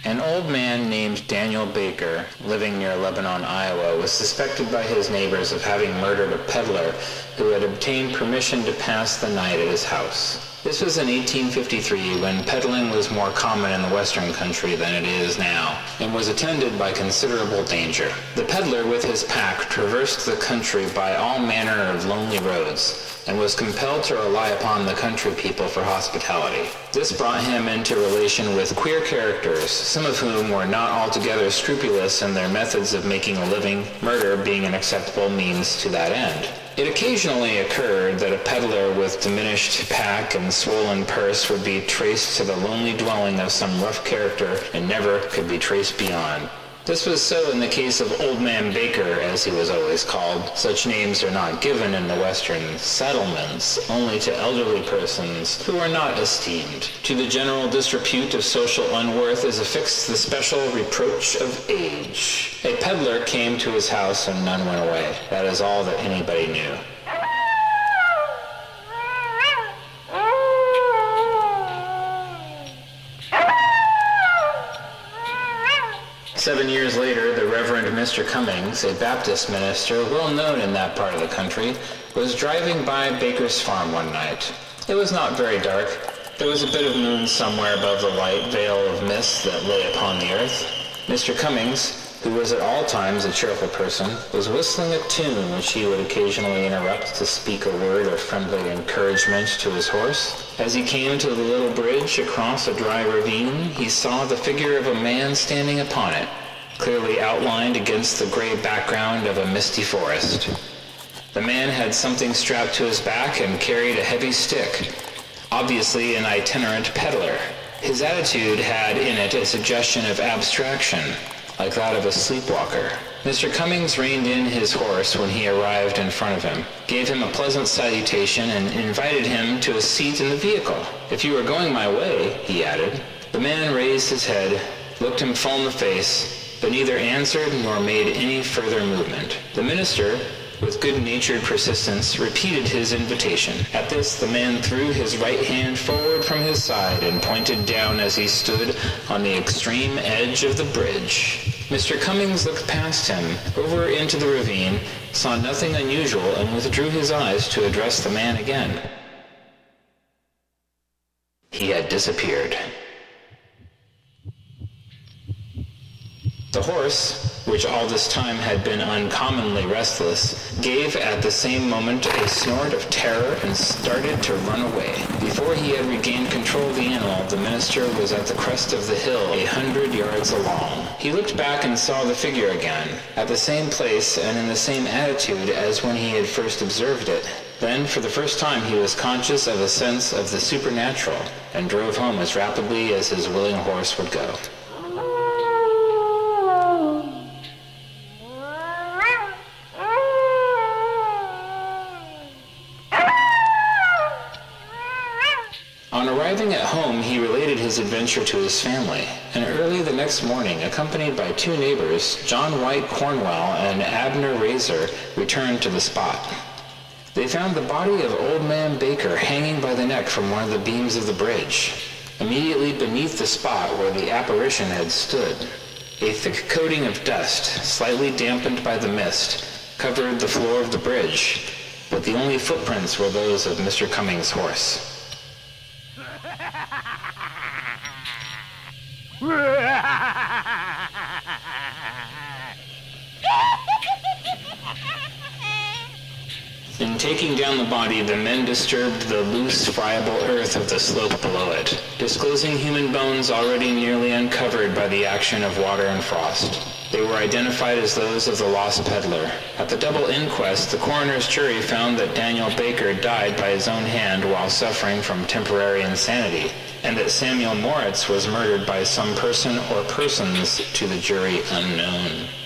An old man named Daniel Baker, living near Lebanon, Iowa, was suspected by his neighbors of having murdered a peddler who had obtained permission to pass the night at his house. This was in 1853, when peddling was more common in the western country than it is now, and was attended by considerable danger. The peddler with his pack traversed the country by all manner of lonely roads, and was compelled to rely upon the country people for hospitality. This brought him into relation with queer characters, some of whom were not altogether scrupulous in their methods of making a living, murder being an acceptable means to that end. It occasionally occurred that a peddler with diminished pack and swollen purse would be traced to the lonely dwelling of some rough character and never could be traced beyond. This was so in the case of Old Man Baker, as he was always called. Such names are not given in the western settlements, only to elderly persons who are not esteemed. To the general disrepute of social unworth is affixed the special reproach of age. A peddler came to his house and none went away. That is all that anybody knew. 7 years later, the Reverend Mr. Cummings, a Baptist minister well known in that part of the country, was driving by Baker's farm one night. It was not very dark. There was a bit of moon somewhere above the light veil of mist that lay upon the earth. Mr. Cummings, who was at all times a cheerful person, was whistling a tune which he would occasionally interrupt to speak a word of friendly encouragement to his horse. As he came to the little bridge across a dry ravine, he saw the figure of a man standing upon it, clearly outlined against the gray background of a misty forest. The man had something strapped to his back and carried a heavy stick, obviously an itinerant peddler. His attitude had in it a suggestion of abstraction, like that of a sleepwalker. Mr. Cummings reined in his horse when he arrived in front of him, gave him a pleasant salutation, and invited him to a seat in the vehicle. "If you are going my way," he added. The man raised his head, looked him full in the face, but neither answered nor made any further movement. The minister, with good-natured persistence, repeated his invitation. At this, the man threw his right hand forward from his side and pointed down as he stood on the extreme edge of the bridge. Mr. Cummings looked past him, over into the ravine, saw nothing unusual, and withdrew his eyes to address the man again. He had disappeared. The horse, which all this time had been uncommonly restless, gave at the same moment a snort of terror and started to run away. Before he had regained control of the animal, the minister was at the crest of the hill 100 yards along. He looked back and saw the figure again, at the same place and in the same attitude as when he had first observed it. Then, for the first time, he was conscious of a sense of the supernatural, and drove home as rapidly as his willing horse would go. On arriving at home, he related his adventure to his family, and early the next morning, accompanied by two neighbors, John White Cornwell and Abner Razor, returned to the spot. They found the body of Old Man Baker hanging by the neck from one of the beams of the bridge, immediately beneath the spot where the apparition had stood. A thick coating of dust, slightly dampened by the mist, covered the floor of the bridge, but the only footprints were those of Mr. Cummings' horse. In taking down the body, the men disturbed the loose, friable earth of the slope below it, disclosing human bones already nearly uncovered by the action of water and frost. They were identified as those of the lost peddler. At the double inquest, the coroner's jury found that Daniel Baker died by his own hand while suffering from temporary insanity, and that Samuel Moritz was murdered by some person or persons to the jury unknown.